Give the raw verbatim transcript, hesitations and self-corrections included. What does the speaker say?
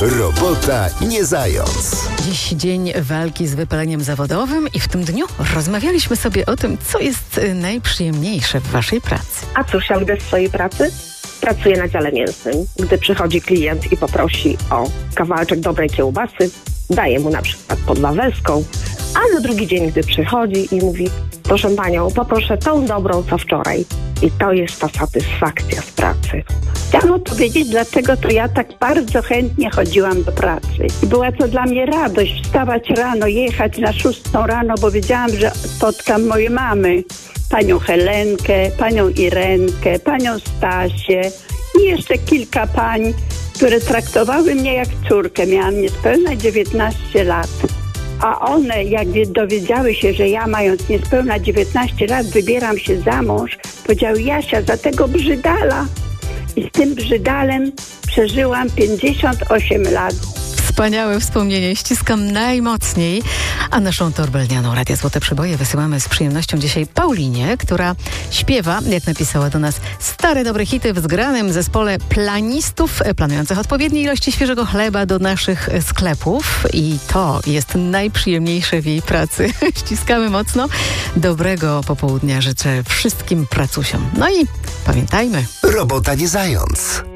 Robota nie zając. Dziś dzień walki z wypaleniem zawodowym i w tym dniu rozmawialiśmy sobie o tym, co jest najprzyjemniejsze w waszej pracy. A cóż, ja lubię swojej pracy? Pracuję na dziale mięsnym. Gdy przychodzi klient i poprosi o kawałeczek dobrej kiełbasy, daję mu na przykład pod wawelską, a na drugi dzień, gdy przychodzi i mówi: proszę panią, poproszę tą dobrą, co wczoraj. I to jest ta satysfakcja z pracy. Chciałam opowiedzieć, dlaczego to ja tak bardzo chętnie chodziłam do pracy. I była to dla mnie radość wstawać rano, jechać na szóstą rano, bo wiedziałam, że spotkam moje mamy. Panią Helenkę, panią Irenkę, panią Stasię i jeszcze kilka pań, które traktowały mnie jak córkę. Miałam niespełna dziewiętnaście lat. A one, jak dowiedziały się, że ja, mając niespełna dziewiętnaście lat, wybieram się za mąż, powiedziały: Jasia, za tego brzydala. I z tym brzydalem przeżyłam pięćdziesiąt osiem lat. Wspaniałe wspomnienie, ściskam najmocniej. A naszą torbelnianą Radia Złote Przeboje wysyłamy z przyjemnością dzisiaj Paulinie, która śpiewa, jak napisała do nas, stare dobre hity w zgranym zespole planistów planujących odpowiednie ilości świeżego chleba do naszych sklepów. I to jest najprzyjemniejsze w jej pracy. Ściskamy mocno. Dobrego popołudnia życzę wszystkim pracusiom. No i pamiętajmy. Robota nie zając.